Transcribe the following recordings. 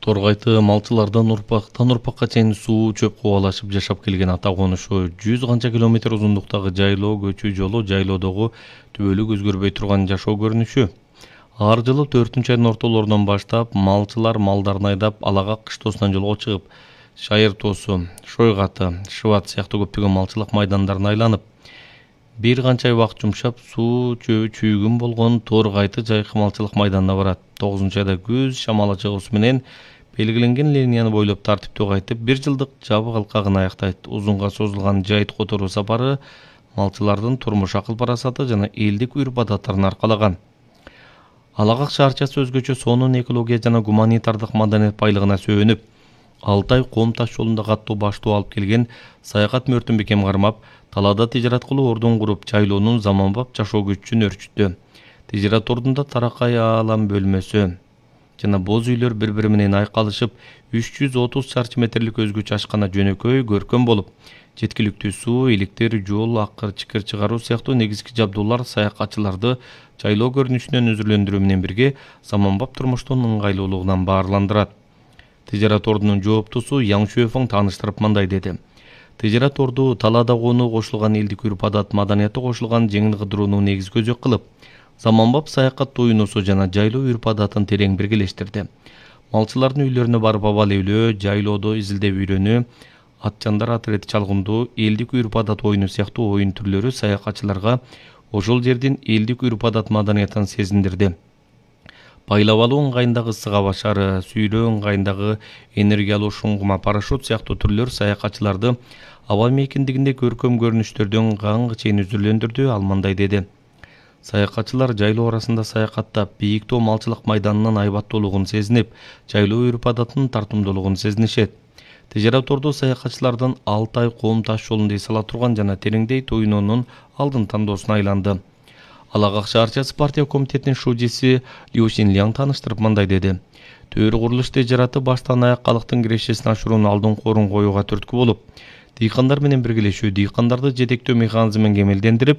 Торгайты малчылардан урпактан урпакка чейин суу чөп кубалашып жашап келген ата конушу 100 канча километр узундуктагы жайлоо көчүү жолу жайлоодогу түбөлүк өзгөрбөй турган жашоо көрүнүшү. Ар жылы 4-айдын ортолорунан баштап малчылар малдарын айдап алага кыштоосунан жолго чыгып, Шайыр тоосу, Шойгаты, Шыбат сыяктуу көптөгөн малчылык майдандарын айланып, бир канча убакыт жумшап суу чүйгүн болгон Торгайты жайкы малчылык майданына барат. 9-айда күз шамалы чыгуусу менен белгиленген линияны бойлоп тартиптүү кайтып, бир жылдык жабык алкагын аяктайт. Узунга созулган жайыт которуу сапары малчылардын турмуш акыл парасаты жана элдик үрп адаттарын аркалаган. Алагак шаарчасы өзгөчө сонун экология жана гуманитардык маданият байлыгына сөөнүп, Алтай ком таш жолунда каттуу баштоо алып келген Саякат Мөртөнбекем кармап, талаада тижарат кылуу ордун куруп, жайлоонун заманбап жашоо күчүн өрчүттү. Тижарат ордунда таракай аалам бөлмөсү жана боз үйлөр бири-бири менен айкалышып, 330 шарчы метрлик өзгөчө ашкана жөнөкөй, көркөм болуп, жеткиликтүү суу, электр, жол, акыр-чыкыр чыгаруу сыяктуу негизги жабдуулар саякатчыларды жайлоо көрүнүшүнөн өзүрлөндүрүү менен бирге заманбап турмуштун ыңгайлуулугунан баарландырат. Тижарат ордунун жооптусу Яң Шуэфең тааныштырып мындай деди. Тижарат орду талаада конуу кошулган элдик үрп адат маданияты кошулган жеңил кыдырууну негиз көзөк кылып, заманбап саякат туюнусу жана жайлоо үрп адатын терең биргелештирди. Малчылардын үйлөрүнө барып абал-эйлөө, жайлоодо изилдеп үйрөнүү, атчандар отряд чалгындуу, элдик үрп адат оюну сыяктуу оюн түрлөрү саякатчыларга ошол жердин элдик үрп адат маданиятын сезиндирди. Байлап алуу ыңгайындагы сыга башары, сүйрөө ыңгайындагы энергия алуу шуңгума, парашют сыяктуу түрлөр саякатчыларды аба мейкиндигинде көркөм көрүнүштөрдөн каңгы чейин үзүрлөндүрдү. Ал мындай деди. Саякатчылар жайлоо арасында саякаттап, бийиктөө малчылык майданынын айбаттуулугун сезинип, жайлоо үрп адатынын тартымдуулугун сезинишет. Тижарат орду саякатчылардын Алтай ком таш жолунда эс ала турган жана тереңдей тоюнунун алдын тандоосуна айланды. Алагак шаарчасы партия комитетинин шужиси Лю Шинляң тааныштырып мындай деди. Төр курулуш тижараты баштан аяк калктын кирешесин ашыруунун алдын корун коюуга түрткү болуп, дыйкандар менен биргелешүү, дыйкандарды жетектөө механизмин кемелдендирип,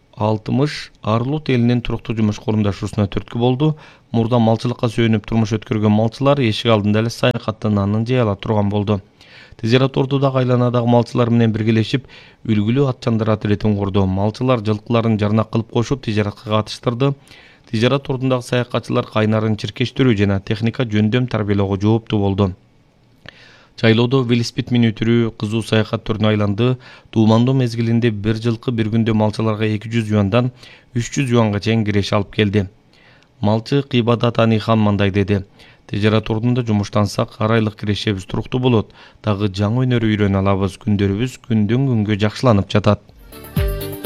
60 Арлут элинин туруктуу жумуш коомдашуусуна түрткү болду. Мурда малчылыкка сөөнүп турмуш өткөргөн малчылар эшик алдында эле саякаттын анын жей ала турган болду. Тижарат ордудагы айланадагы малчылар менен биргелешип, үлгүлүү атчандар отрядын курду. Малчылар жылкыларын жарнак кылып кошуп, тижаратка катыштырды. Тижарат ордундагы саякатчылар кайнарын чиркештирүү жана техника жөндөм тарбиялоого жооптуу болду. Жайлоодо велосипед минүтүрүү кызуу саякат түрүнө айланды. Дуумандуу мезгилинде бир жылкы бир күндө малчыларга 200 юандан 300 юанга чейин киреше алып келди. Малчы Кыйбадат Анихан мындай деди. Тижарат ордунда жумуштансак, ар айлык кирешебиз туруктуу болот. Дагы жаңы өнөр үйрөнө алабыз. Күндөрүбүз күндөн күнгө жакшыланып жатат.